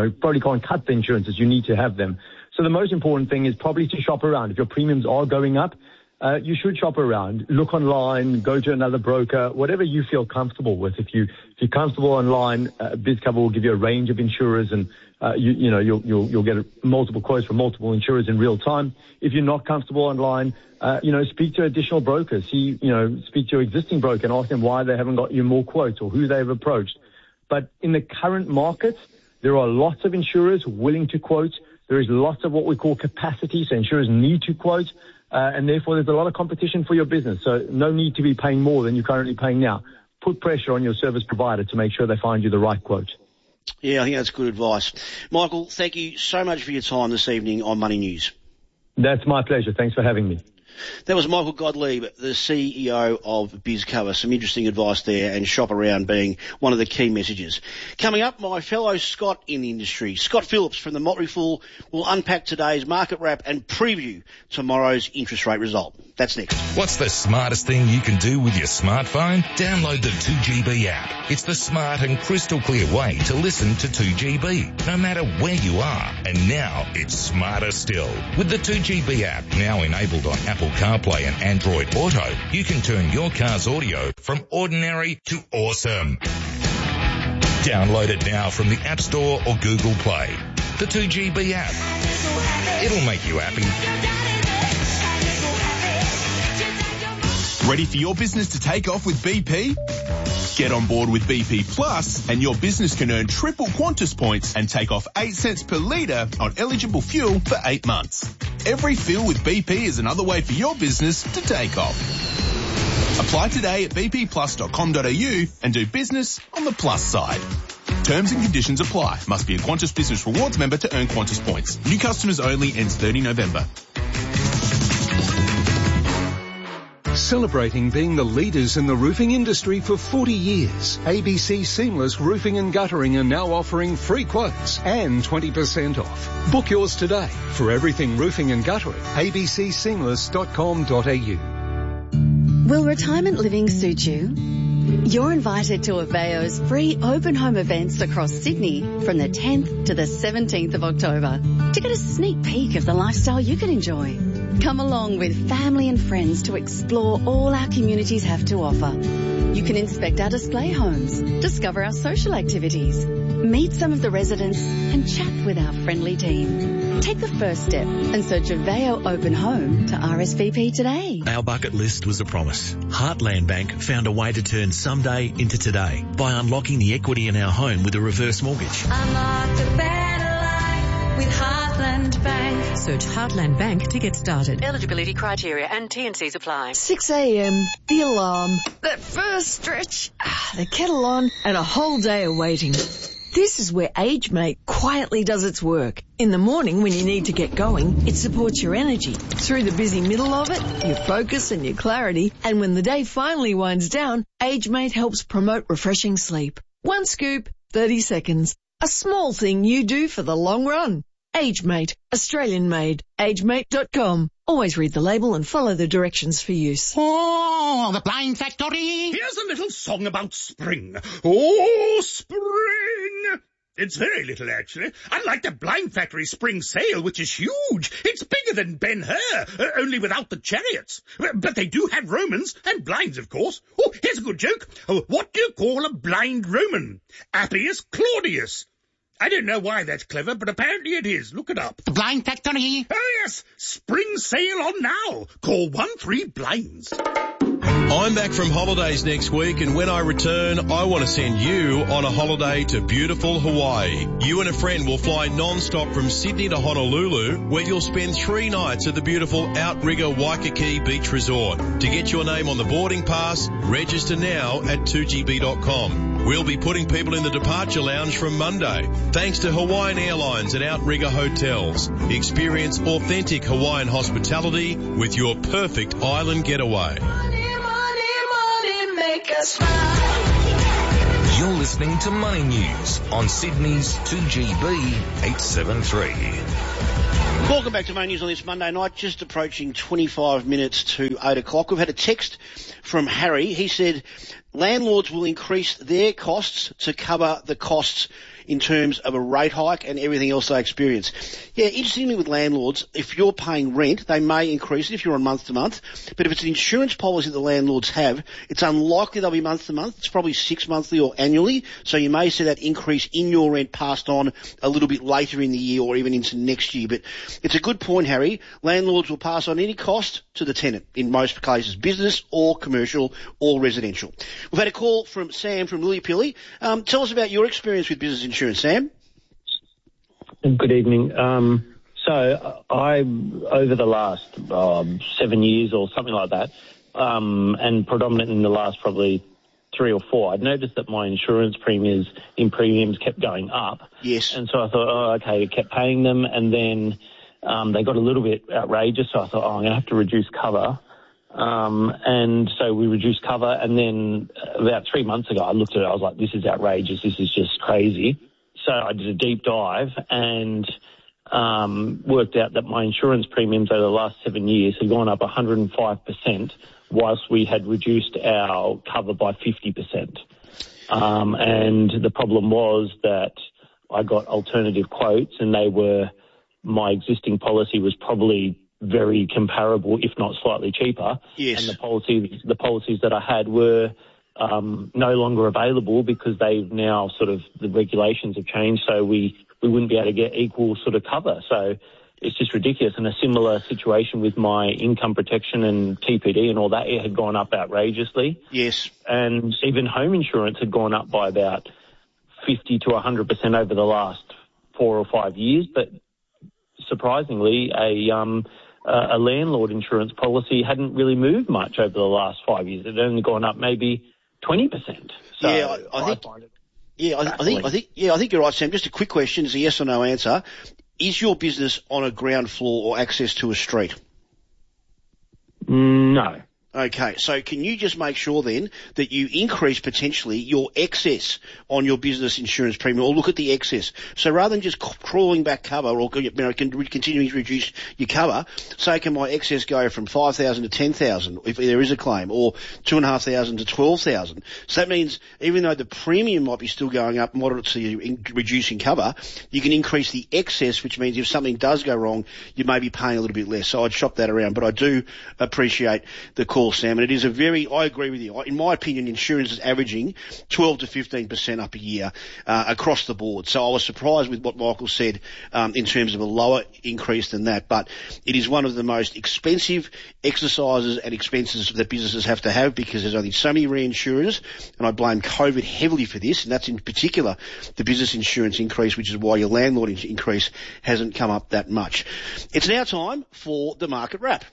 Speaker 21: the insurances. You need to have them. So the most important thing is probably to shop around. If your premiums are going up, you should shop around. Look online, go to another broker, whatever you feel comfortable with. If you're comfortable online, BizCover will give you a range of insurers, and you'll get multiple quotes from multiple insurers in real time. If you're not comfortable online, speak to additional brokers. Speak to your existing broker and ask them why they haven't got you more quotes or who they've approached. But in the current market, there are lots of insurers willing to quote. There is lots of what we call capacity, so insurers need to quote, and therefore there's a lot of competition for your business. So no need to be paying more than you're currently paying now. Put pressure on your service provider to make sure they find you the right quote.
Speaker 14: Yeah, I think that's good advice. Michael, thank you so much for your time this evening on Money News.
Speaker 21: That's my pleasure. Thanks for having me.
Speaker 14: That was Michael Gottlieb, the CEO of BizCover. Some interesting advice there, and shop around being one of the key messages. Coming up, my fellow Scott in the industry, Scott Phillips from the Motley Fool, will unpack today's market wrap and preview tomorrow's interest rate result. That's next.
Speaker 3: What's the smartest thing you can do with your smartphone? Download the 2GB app. It's the smart and crystal clear way to listen to 2GB, no matter where you are. And now it's smarter still. With the 2GB app now enabled on Apple CarPlay and Android Auto, you can turn your car's audio from ordinary to awesome. Download it now from the App Store or Google Play. The 2GB app. It'll make you happy.
Speaker 2: Ready for your business to take off with BP? Get on board with BP Plus and your business can earn triple Qantas points and take off 8 cents per litre on eligible fuel for 8 months. Every fill with BP is another way for your business to take off. Apply today at bpplus.com.au and do business on the plus side. Terms and conditions apply. Must be a Qantas Business Rewards member to earn Qantas points. New customers only, ends 30 November.
Speaker 11: Celebrating being the leaders in the roofing industry for 40 years, ABC Seamless Roofing and Guttering are now offering free quotes and 20% off. Book yours today for everything roofing and guttering. abcseamless.com.au.
Speaker 9: Will retirement living suit you? You're invited to Aveo's free open home events across Sydney from the 10th to the 17th of October to get a sneak peek of the lifestyle you can enjoy. Come along with family and friends to explore all our communities have to offer. You can inspect our display homes, discover our social activities, meet some of the residents and chat with our friendly team. Take the first step and search Aveo Open Home to RSVP today.
Speaker 22: Our bucket list was a promise. Heartland Bank found a way to turn someday into today by unlocking the equity in our home with a reverse mortgage.
Speaker 23: Unlock a better life with Heartland Bank. Search Heartland Bank to get started. Eligibility criteria and T&Cs apply.
Speaker 24: 6 a.m, the alarm, that first stretch, the kettle on, and a whole day of waiting. This is where AgeMate quietly does its work. In the morning when you need to get going, it supports your energy. Through the busy middle of it, your focus and your clarity. And when the day finally winds down, AgeMate helps promote refreshing sleep. One scoop, 30 seconds. A small thing you do for the long run. AgeMate, Australian made. AgeMate.com. Always read the label and follow the directions for use.
Speaker 25: Oh, the Blind Factory! Here's a little song about spring. Oh, spring! It's very little, actually. Unlike the Blind Factory spring sale, which is huge. It's bigger than Ben-Hur, only without the chariots. But they do have Romans, and blinds, of course. Oh, here's a good joke. What do you call a blind Roman? Appius Claudius. I don't know why that's clever, but apparently it is. Look it up. The Blind Factory? Oh, yes. Spring sale on now. Call 13 Blinds.
Speaker 12: I'm back from holidays next week, and when I return, I want to send you on a holiday to beautiful Hawaii. You and a friend will fly non-stop from Sydney to Honolulu, where you'll spend 3 nights at the beautiful Outrigger Waikiki Beach Resort. To get your name on the boarding pass, register now at 2gb.com. We'll be putting people in the departure lounge from Monday. Thanks to Hawaiian Airlines and Outrigger Hotels. Experience authentic Hawaiian hospitality with your perfect island getaway.
Speaker 13: Make us smile.
Speaker 3: You're listening to Money News on Sydney's 2GB 873.
Speaker 14: Welcome back to Money News on this Monday night, just approaching 25 minutes to 8 o'clock. We've had a text from Harry. He said landlords will increase their costs to cover the costs in terms of a rate hike and everything else they experience. Yeah, interestingly with landlords, if you're paying rent, they may increase it if you're on month to month, but if it's an insurance policy that landlords have, it's unlikely they'll be month to month. It's probably 6 monthly or annually, so you may see that increase in your rent passed on a little bit later in the year or even into next year. But it's a good point, Harry. Landlords will pass on any cost to the tenant, in most cases business or commercial or residential. We've had a call from Sam from Lillypilly. Tell us about your experience with business insurance, Sam.
Speaker 1: Good evening. So I, over the last 7 years or something like that, and predominantly in the last probably 3 or 4, I'd noticed that my insurance premiums kept going up.
Speaker 14: Yes.
Speaker 1: And so I thought, oh, okay, I kept paying them, and then they got a little bit outrageous, so I thought, I'm going to have to reduce cover. And so we reduced cover, and then about 3 months ago, I looked at it, I was like, this is outrageous, this is just crazy. So I did a deep dive and worked out that my insurance premiums over the last 7 years had gone up 105%, whilst we had reduced our cover by 50%. And the problem was that I got alternative quotes, and my existing policy was probably very comparable, if not slightly cheaper.
Speaker 14: Yes.
Speaker 1: And the policies that I had were no longer available because they've now the regulations have changed, so we wouldn't be able to get equal sort of cover. So it's just ridiculous. And a similar situation with my income protection and TPD and all that, it had gone up outrageously.
Speaker 14: Yes. And
Speaker 1: even home insurance had gone up by about 50 to 100% over the last 4 or 5 years. But surprisingly, a landlord insurance policy hadn't really moved much over the last 5 years. It had only gone up maybe 20%. So
Speaker 14: yeah, I think you're right, Sam. Just a quick question, it's a yes or no answer. Is your business on a ground floor or access to a street?
Speaker 1: No.
Speaker 14: Okay, so can you just make sure then that you increase potentially your excess on your business insurance premium, or look at the excess? So rather than just crawling back cover or continuing to reduce your cover, say can my excess go from 5,000 to 10,000 if there is a claim, or 2,500 to 12,000? So that means even though the premium might be still going up moderately reducing cover, you can increase the excess, which means if something does go wrong, you may be paying a little bit less. So I'd shop that around, but I do appreciate the call, Sam, and it is I agree with you. In my opinion, insurance is averaging 12 to 15% up a year across the board. So I was surprised with what Michael said in terms of a lower increase than that, but it is one of the most expensive exercises and expenses that businesses have to have because there's only so many reinsurers, and I blame COVID heavily for this, and that's in particular the business insurance increase, which is why your landlord increase hasn't come up that much. It's now time for the market wrap.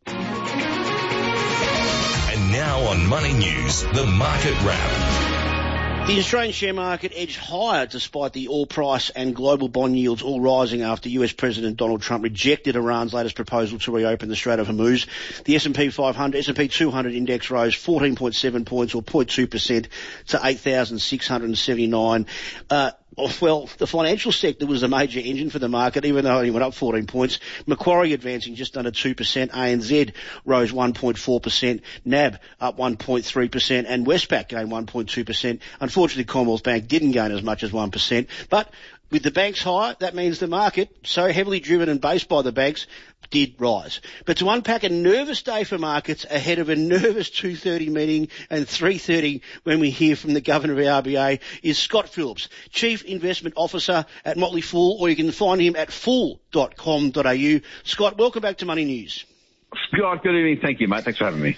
Speaker 3: And now on Money News, the market wrap.
Speaker 14: The Australian share market edged higher despite the oil price and global bond yields all rising after US President Donald Trump rejected Iran's latest proposal to reopen the Strait of Hormuz. The S&P 200 index rose 14.7 points or 0.2% to 8,679. Well, the financial sector was a major engine for the market, even though it only went up 14 points. Macquarie advancing just under 2%. ANZ rose 1.4%. NAB up 1.3%. And Westpac gained 1.2%. Unfortunately, Commonwealth Bank didn't gain as much as 1%. But with the banks higher, that means the market, so heavily driven and based by the banks, did rise. But to unpack a nervous day for markets ahead of a nervous 2:30 meeting and 3:30 when we hear from the Governor of the RBA is Scott Phillips, Chief Investment Officer at Motley Fool, or you can find him at fool.com.au. Scott, welcome back to Money News.
Speaker 5: Scott, good evening. Thank you, mate. Thanks for having me.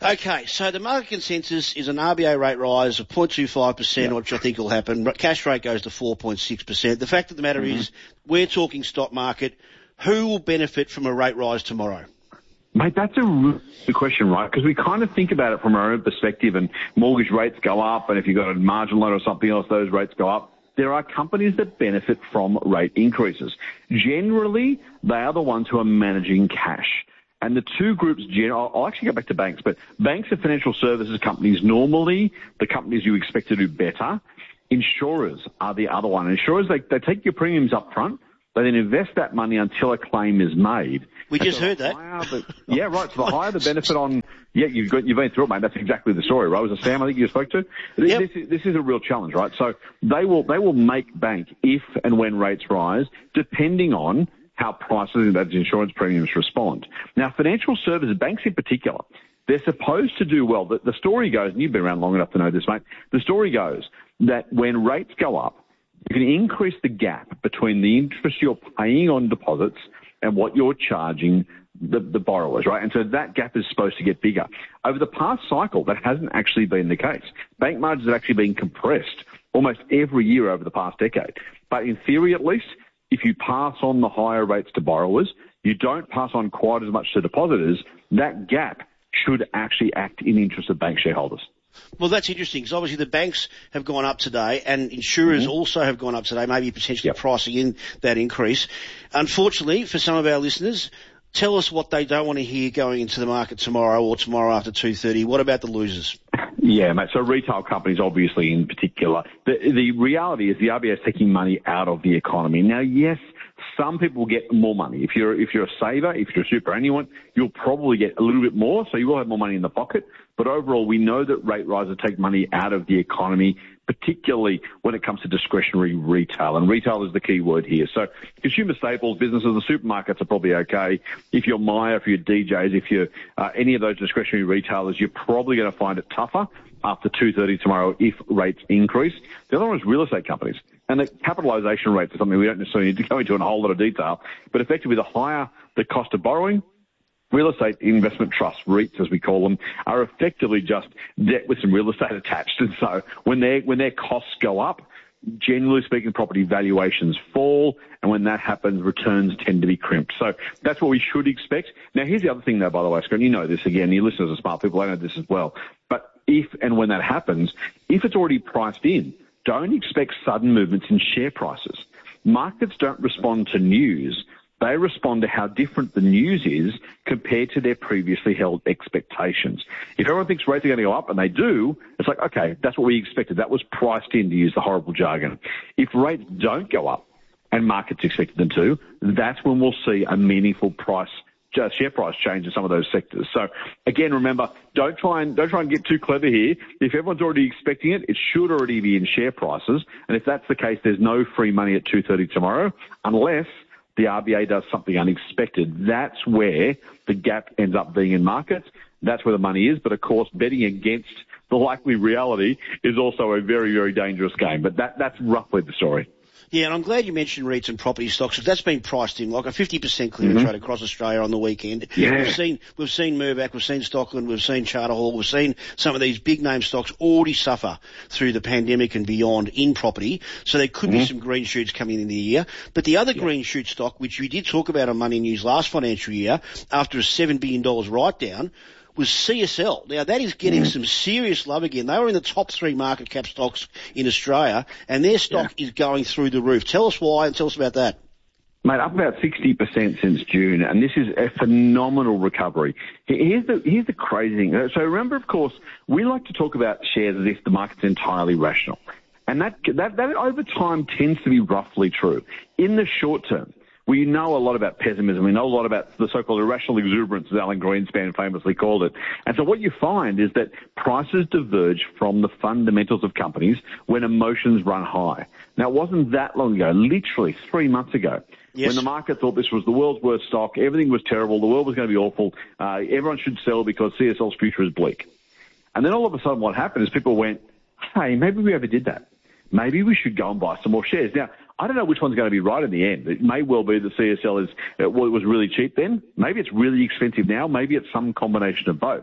Speaker 14: Okay, so the market consensus is an RBA rate rise of 0.25%, which I think will happen. Cash rate goes to 4.6%. The fact of the matter is, we're talking stock market. Who will benefit from a rate rise tomorrow?
Speaker 4: Mate, that's a really good question, right? Because we kind of think about it from our own perspective, and mortgage rates go up, and if you've got a margin loan or something else, those rates go up. There are companies that benefit from rate increases. Generally, they are the ones who are managing cash. And the two groups, I'll actually go back to banks, but banks and financial services companies, normally the companies you expect to do better. Insurers are the other one. Insurers, they take your premiums up front. They then invest that money until a claim is made.
Speaker 14: We just heard that.
Speaker 4: Yeah, right. So the higher the benefit on, you've been through it, mate. That's exactly the story, right? Was it Sam I think you spoke to?
Speaker 14: Yep.
Speaker 4: This is a real challenge, right? So they will make bank if and when rates rise, depending on how prices and those insurance premiums respond. Now, financial services, banks in particular, they're supposed to do well. The story goes, and you've been around long enough to know this, mate, the story goes that when rates go up, you can increase the gap between the interest you're paying on deposits and what you're charging the borrowers, right? And so that gap is supposed to get bigger. Over the past cycle, that hasn't actually been the case. Bank margins have actually been compressed almost every year over the past decade. But in theory, at least, if you pass on the higher rates to borrowers, you don't pass on quite as much to depositors, that gap should actually act in the interest of bank shareholders.
Speaker 14: Well, that's interesting because obviously the banks have gone up today and insurers also have gone up today, maybe potentially pricing in that increase. Unfortunately, for some of our listeners, tell us what they don't want to hear going into the market tomorrow or tomorrow after 2:30. What about the losers?
Speaker 4: Yeah, mate. So retail companies, obviously, in particular. The reality is the RBA is taking money out of the economy. Now, yes, some people get more money. If you're a saver, if you're a superannuant, you'll probably get a little bit more, so you will have more money in the pocket. But overall, we know that rate rises take money out of the economy, particularly when it comes to discretionary retail. And retail is the key word here. So consumer staples, businesses, the supermarkets are probably okay. If you're Myer, if you're DJs, if you're any of those discretionary retailers, you're probably going to find it tougher after 2:30 tomorrow if rates increase. The other one is real estate companies. And the capitalisation rates are something we don't necessarily need to go into in a whole lot of detail. But effectively, the higher the cost of borrowing, real estate investment trusts, REITs as we call them, are effectively just debt with some real estate attached. And so when their costs go up, generally speaking, property valuations fall. And when that happens, returns tend to be crimped. So that's what we should expect. Now, here's the other thing, though, by the way, Scott, you know this again. Your listeners are smart people. I know this as well. But if and when that happens, if it's already priced in, don't expect sudden movements in share prices. Markets don't respond to news. They respond to how different the news is compared to their previously held expectations. If everyone thinks rates are going to go up, and they do, it's like, okay, that's what we expected. That was priced in, to use the horrible jargon. If rates don't go up, and markets expected them to, that's when we'll see a meaningful share price change in some of those sectors. So again, remember, don't try and get too clever here. If everyone's already expecting it, it should already be in share prices. And if that's the case, there's no free money at 2:30 tomorrow, unless the RBA does something unexpected. That's where the gap ends up being in markets. That's where the money is. But of course, betting against the likely reality is also a very, very dangerous game. But that's roughly the story.
Speaker 14: Yeah, and I'm glad you mentioned REITs and property stocks because that's been priced in, like a 50% clearance rate across Australia on the weekend.
Speaker 4: Yeah.
Speaker 14: We've seen Mirvac, we've seen Stockland, we've seen Charter Hall, we've seen some of these big name stocks already suffer through the pandemic and beyond in property. So there could be some green shoots coming in the year. But the other green shoot stock, which we did talk about on Money News last financial year, after a $7 billion write-down, was CSL. Now, that is getting some serious love again. They were in the top 3 market cap stocks in Australia, and their stock is going through the roof. Tell us why and tell us about that.
Speaker 4: Mate, up about 60% since June, and this is a phenomenal recovery. Here's the crazy thing. So remember, of course, we like to talk about shares as if the market's entirely rational. And that over time tends to be roughly true. In the short term, we know a lot about pessimism. We know a lot about the so-called irrational exuberance, as Alan Greenspan famously called it. And so what you find is that prices diverge from the fundamentals of companies when emotions run high. Now, it wasn't that long ago, literally 3 months ago, when the market thought this was the world's worst stock, everything was terrible, the world was going to be awful, everyone should sell because CSL's future is bleak. And then all of a sudden what happened is people went, hey, maybe we overdid that. Maybe we should go and buy some more shares. Now, I don't know which one's going to be right in the end. It may well be that CSL it was really cheap then. Maybe it's really expensive now. Maybe it's some combination of both.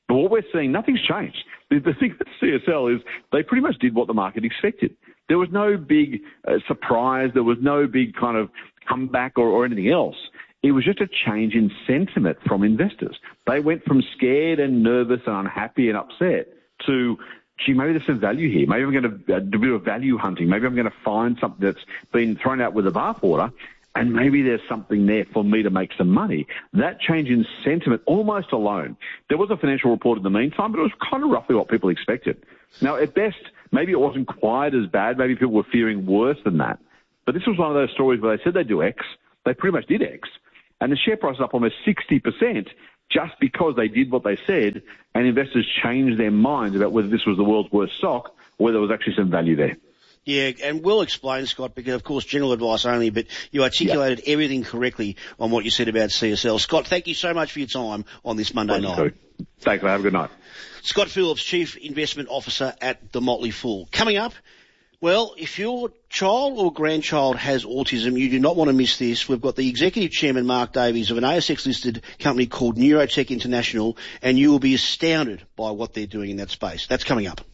Speaker 4: But what we're seeing, nothing's changed. The thing with CSL is they pretty much did what the market expected. There was no big surprise. There was no big kind of comeback or anything else. It was just a change in sentiment from investors. They went from scared and nervous and unhappy and upset to, gee, maybe there's some value here. Maybe I'm going to do a bit of value hunting. Maybe I'm going to find something that's been thrown out with the bathwater, and maybe there's something there for me to make some money. That change in sentiment almost alone. There was a financial report in the meantime, but it was kind of roughly what people expected. Now, at best, maybe it wasn't quite as bad. Maybe people were fearing worse than that. But this was one of those stories where they said they'd do X. They pretty much did X. And the share price is up almost 60% just because they did what they said, and investors changed their minds about whether this was the world's worst stock or whether there was actually some value there.
Speaker 14: Yeah, and well explained, Scott, because, of course, general advice only, but you articulated everything correctly on what you said about CSL. Scott, thank you so much for your time on this Monday night.
Speaker 4: Thanks, mate. Have a good night.
Speaker 14: Scott Phillips, Chief Investment Officer at The Motley Fool. Coming up, well, if your child or grandchild has autism, you do not want to miss this. We've got the Executive Chairman, Mark Davies, of an ASX-listed company called Neurotech International, and you will be astounded by what they're doing in that space. That's coming up.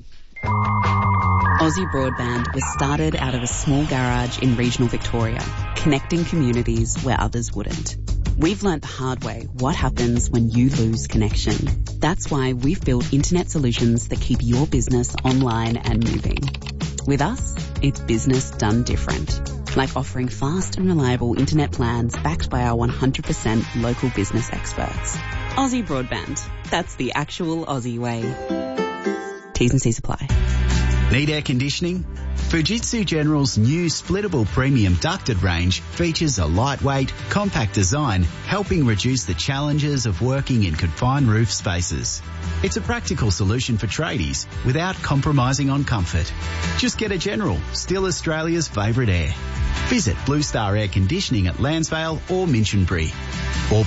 Speaker 5: Aussie Broadband was started out of a small garage in regional Victoria, connecting communities where others wouldn't. We've learnt the hard way what happens when you lose connection. That's why we've built internet solutions that keep your business online and moving. With us, it's business done different, like offering fast and reliable internet plans backed by our 100% local business experts. Aussie Broadband. That's the actual Aussie way. T's and C's apply.
Speaker 18: Need air conditioning? Fujitsu General's new splittable premium ducted range features a lightweight, compact design, helping reduce the challenges of working in confined roof spaces. It's a practical solution for tradies without compromising on comfort. Just get a General, still Australia's favourite air. Visit Blue Star Air Conditioning at Lansvale or Minchinbury, or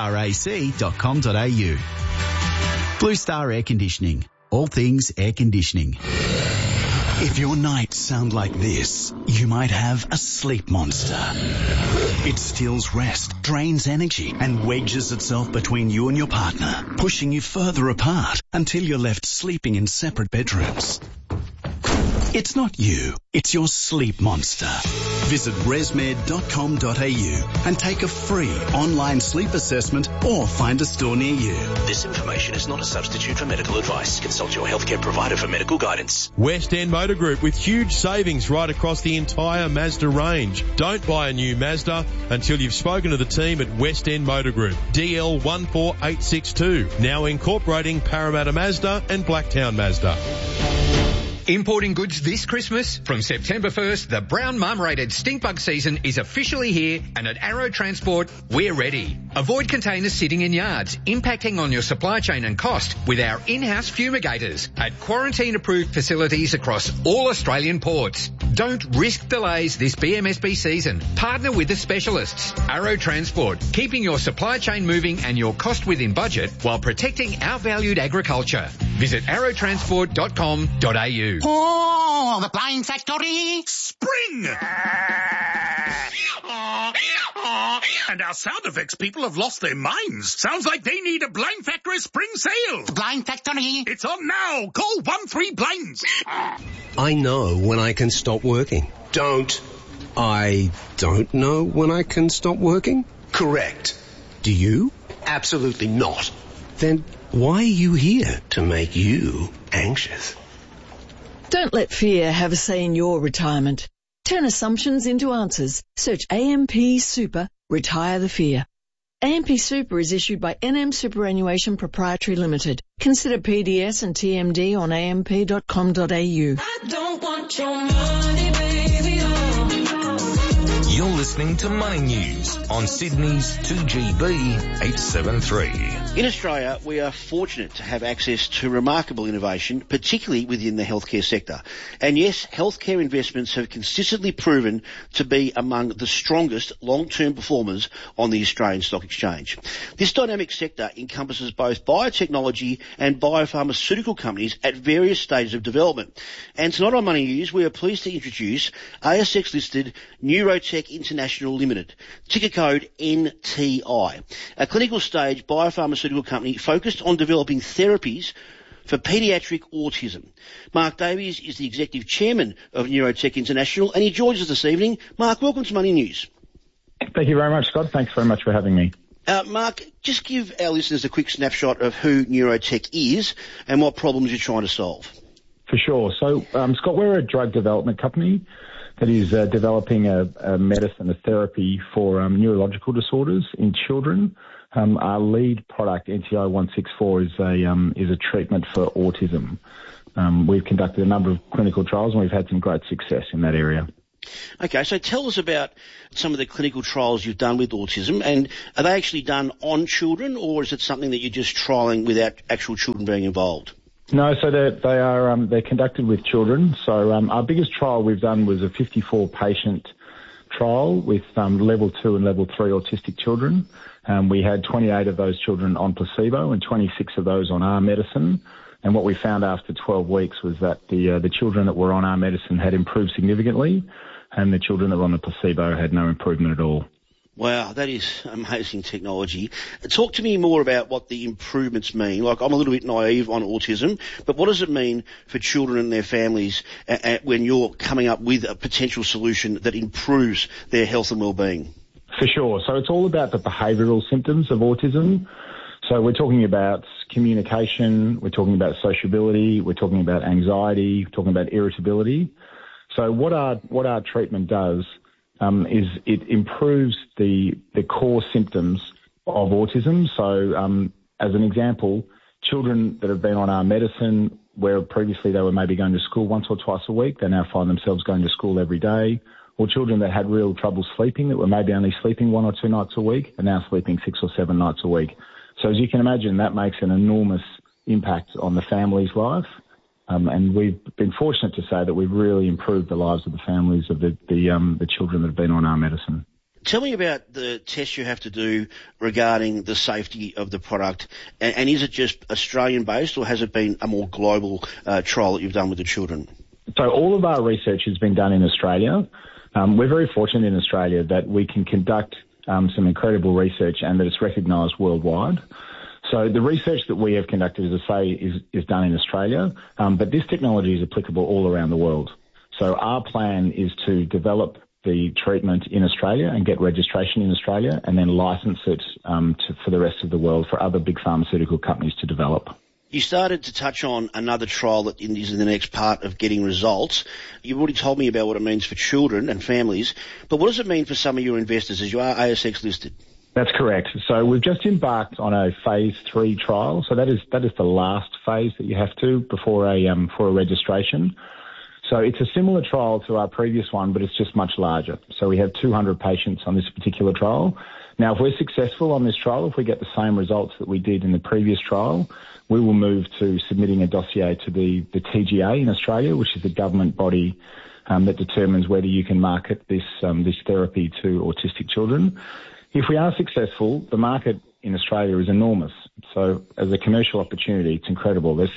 Speaker 18: bluestarac.com.au. Blue Star Air Conditioning. All things air conditioning. If your nights sound like this, you might have a sleep monster. It steals rest, drains energy, and wedges itself between you and your partner, pushing you further apart until you're left sleeping in separate bedrooms. It's not you, it's your sleep monster. Visit resmed.com.au and take a free online sleep assessment or find a store near you.
Speaker 6: This information is not a substitute for medical advice. Consult your healthcare provider for medical guidance.
Speaker 12: West End Motor Group with huge savings right across the entire Mazda range. Don't buy a new Mazda until you've spoken to the team at West End Motor Group. DL 14862, now incorporating Parramatta Mazda and Blacktown Mazda.
Speaker 7: Importing goods this Christmas? From September 1st, the brown marmorated stinkbug season is officially here, and at Arrow Transport, we're ready. Avoid containers sitting in yards, impacting on your supply chain and cost with our in-house fumigators at quarantine-approved facilities across all Australian ports. Don't risk delays this BMSB season. Partner with the specialists. Arrow Transport, keeping your supply chain moving and your cost within budget while protecting our valued agriculture. Visit arrowtransport.com.au.
Speaker 25: Oh, the Blind Factory! Spring! And our sound effects people have lost their minds. Sounds like they need a Blind Factory spring sale. The Blind Factory. It's on now. Call 13Blinds.
Speaker 8: I know when I can stop working. I don't know when I can stop working?
Speaker 6: Correct.
Speaker 8: Do you?
Speaker 6: Absolutely not.
Speaker 8: Then why are you here? To make you anxious.
Speaker 24: Don't let fear have a say in your retirement. Turn assumptions into answers. Search AMP Super, retire the fear. AMP Super is issued by NM Superannuation Proprietary Limited. Consider PDS and TMD on amp.com.au.
Speaker 13: I don't want your money, baby.
Speaker 3: You're listening to Money News on Sydney's 2GB 873.
Speaker 14: In Australia, we are fortunate to have access to remarkable innovation, particularly within the healthcare sector. And yes, healthcare investments have consistently proven to be among the strongest long-term performers on the Australian Stock Exchange. This dynamic sector encompasses both biotechnology and biopharmaceutical companies at various stages of development. And tonight on Money News, we are pleased to introduce ASX-listed Neurotech International Limited, ticker code NTI, a clinical stage biopharmaceutical company focused on developing therapies for paediatric autism. Mark Davies is the Executive Chairman of Neurotech International, and he joins us this evening. Mark, welcome to Money News.
Speaker 10: Thank you very much, Scott. Thanks very much for having me.
Speaker 14: Mark, just give our listeners a quick snapshot of who Neurotech is and what problems you're trying to solve.
Speaker 10: For sure. So, Scott, we're a drug development company that is developing a medicine, a therapy for neurological disorders in children. Our lead product, NTI-164, is a treatment for autism. We've conducted a number of clinical trials and we've had some great success in that area.
Speaker 14: Okay, so tell us about some of the clinical trials you've done with autism, and are they actually done on children, or is it something that you're just trialling without actual children being involved?
Speaker 10: No, so they're conducted with children. So our biggest trial we've done was a 54-patient trial with level 2 and level 3 autistic children. We had 28 of those children on placebo and 26 of those on our medicine. And what we found after 12 weeks was that the children that were on our medicine had improved significantly, and the children that were on the placebo had no improvement at all.
Speaker 14: Wow, that is amazing technology. Talk to me more about what the improvements mean. Like, I'm a little bit naive on autism, but what does it mean for children and their families when you're coming up with a potential solution that improves their health and well-being?
Speaker 10: For sure. So it's all about the behavioural symptoms of autism. So we're talking about communication, we're talking about sociability, we're talking about anxiety, we're talking about irritability. So what our treatment does is it improves the core symptoms of autism. So as an example, children that have been on our medicine, where previously they were maybe going to school once or twice a week, they now find themselves going to school every day. Or children that had real trouble sleeping, that were maybe only sleeping 1 or 2 nights a week, are now sleeping 6 or 7 nights a week. So as you can imagine, that makes an enormous impact on the family's life. And we've been fortunate to say that we've really improved the lives of the families of the children that have been on our medicine.
Speaker 14: Tell me about the tests you have to do regarding the safety of the product, and is it just Australian-based, or has it been a more global trial that you've done with the children?
Speaker 10: So all of our research has been done in Australia. We're very fortunate in Australia that we can conduct some incredible research and that it's recognised worldwide. So the research that we have conducted, as I say, is done in Australia, but this technology is applicable all around the world. So our plan is to develop the treatment in Australia and get registration in Australia and then license it for the rest of the world for other big pharmaceutical companies to develop.
Speaker 14: You started to touch on another trial that is in the next part of getting results. You've already told me about what it means for children and families, but what does it mean for some of your investors, as you are ASX listed?
Speaker 10: That's correct. So we've just embarked on a phase 3 trial. So that is the last phase that you have to before a registration. So it's a similar trial to our previous one, but it's just much larger. So we have 200 patients on this particular trial. Now, if we're successful on this trial, if we get the same results that we did in the previous trial, we will move to submitting a dossier to the TGA in Australia, which is the government body that determines whether you can market this therapy to autistic children. If we are successful, the market in Australia is enormous. So as a commercial opportunity, it's incredible. There's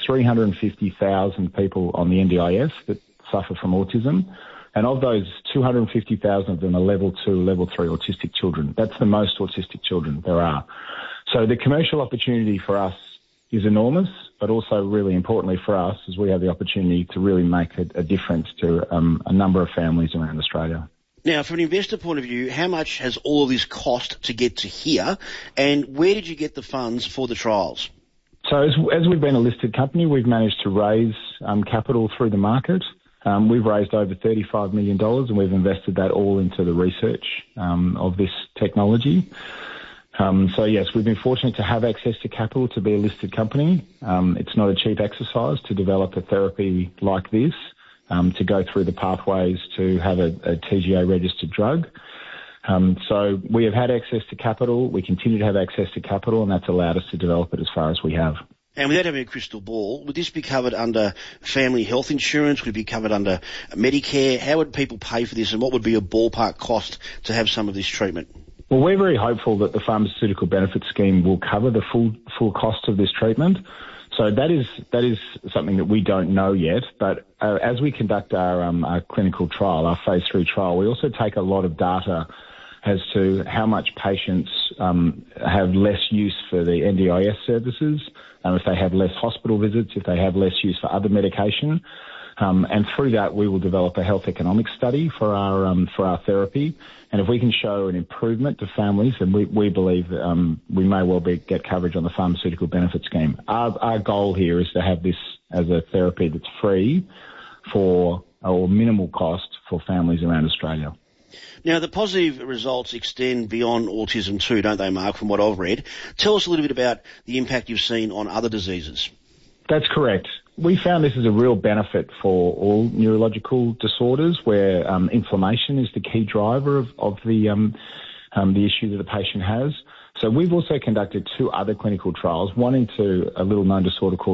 Speaker 10: 350,000 people on the NDIS that suffer from autism. And of those, 250,000 of them are level 2, level 3 autistic children. That's the most autistic children there are. So the commercial opportunity for us is enormous, but also really importantly for us is we have the opportunity to really make a difference to a number of families around Australia.
Speaker 14: Now, from an investor point of view, how much has all of this cost to get to here, and where did you get the funds for the trials?
Speaker 10: So as we've been a listed company, we've managed to raise capital through the market. We've raised over $35 million and we've invested that all into the research of this technology. So yes, we've been fortunate to have access to capital to be a listed company. It's not a cheap exercise to develop a therapy like this, to go through the pathways to have a TGA registered drug. So we have had access to capital. We continue to have access to capital, and that's allowed us to develop it as far as we have.
Speaker 14: And without having a crystal ball, would this be covered under family health insurance? Would it be covered under Medicare? How would people pay for this, and what would be a ballpark cost to have some of this treatment?
Speaker 10: Well, we're very hopeful that the Pharmaceutical Benefits Scheme will cover the full cost of this treatment. So that is something that we don't know yet. But as we conduct our clinical trial, our phase 3 trial, we also take a lot of data as to how much patients have less use for the NDIS services, if they have less hospital visits, if they have less use for other medication. And through that, we will develop a health economic study for our therapy. And if we can show an improvement to families, then we believe that we may well get coverage on the pharmaceutical benefit scheme. Our goal here is to have this as a therapy that's free or minimal cost for families around Australia.
Speaker 14: Now, the positive results extend beyond autism too, don't they, Mark, from what I've read? Tell us a little bit about the impact you've seen on other diseases. That's correct. We found this is a real benefit for all neurological disorders where inflammation is the key driver of the issue that the patient has. So we've also conducted 2 other clinical trials, one into a little known disorder called